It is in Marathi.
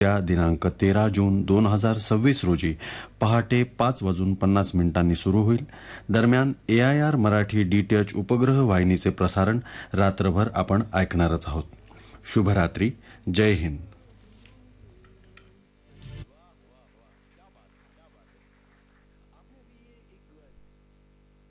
या दिनांक 13 जून 2026 रोजी पहाटे 5:50 सुरू होईल. दरम्यान AIR मराठी DTH उपग्रह वाहिनीचे प्रसारण रात्रभर आपण ऐकणारच आहोत. शुभरात्री. जय हिंद.